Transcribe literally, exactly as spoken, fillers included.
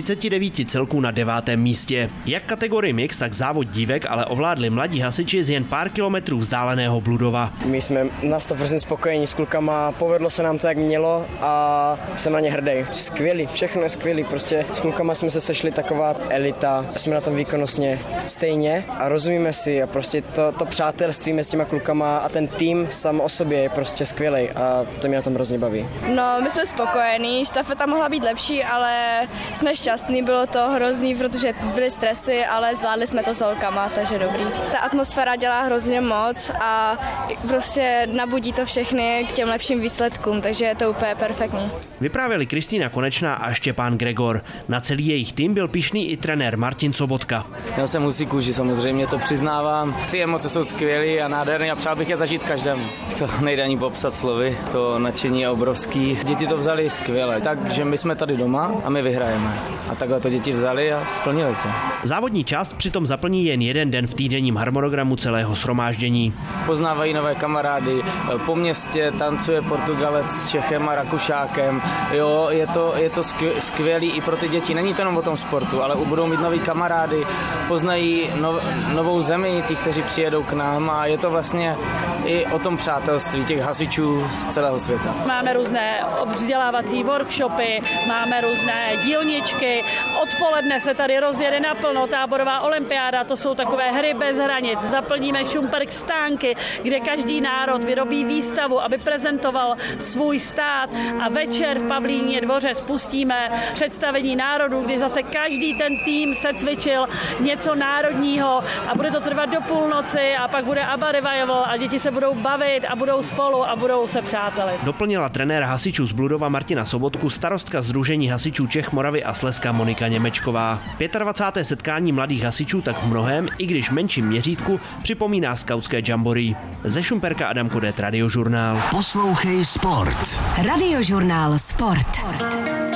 třiceti devíti celků na devátém místě. Jak kategorii mix, tak závod dívek ale ovládli mladí hasiči z jen pár kilometrů vzdáleného Bludova. My jsme na sto procent spokojení s klukama, povedlo se nám to, jak mělo a jsem na ně hrdý. Skvělý, všechno je skvělý, prostě s klukama jsme se sešli taková elita, jsme na tom výkonnostně stejně a rozumíme si a prostě to, to přátelství mezi těma klukama a ten tým sám o sobě je prostě skvělý a to mě na tom hrozně baví. No, my jsme spokojení, štafeta mohla být lepší, ale jsme šťastní, bylo to hrozný, protože byly stresy, ale zvládli jsme to s holkama, takže dobrý. Ta atmosféra dělá hrozně moc a prostě nabudí to všechny k těm lepším výsledkům, takže je to úplně perfektní. Vyprávěli Kristýna Konečná a Štěpán Gregor. Na celý jejich tým byl pyšný i trenér Martin Sobotka. Já jsem husí kůži, samozřejmě to přiznávám. Ty emoce jsou skvělé a nádherné a přál bych je zažít každému. To nejde ani popsat slovy, to nadšení je obrovský. Děti to vzali skvěle, takže my jsme tady doma a my vyhrajeme. A takhle to děti vzali a splnili to. Závodní část přitom zaplní jen jeden den v týdenním harmonogramu celého shromáždění. Poznávají nové kamarády, po městě tancuje Portugalec s Čechem a Rakušákem. Jo, je to, je to skvělý i pro ty děti. Není to jenom o tom sportu, ale budou mít nový kamarády, poznají nov, novou zemi, ti, kteří přijedou k nám a je to vlastně i o tom přátelství těch hasičů z celého světa. Máme různé vzdělávací workshopy, máme různé dílničky, odpoledne se tady rozjede naplno táborová olympiáda, to jsou takové hry bez hranic, zaplníme Šumperk stánky, kde každý národ vyrobí výstavu, aby prezentoval svůj stát a večer v Pavlíně dvoře spustíme představení národů, kdy zase každý ten tým se cvičil něco národního a bude to trvat do půlnoci a pak bude Abba Revival a děti se budou bavit a budou spolu a budou se přátelit. Doplnila trenér hasičů z Bludova Martina Sobotku starostka Sdružení hasičů Čech, Moravy a Slezska Monika Němečková. dvacáté páté setkání mladých hasičů tak v mnohém, i když menším měřítku, připomíná skautské jamboree. Ze Šumperka Adam Kodet, Radiožurnál. Poslouchej sport. Radiožurnál Sport.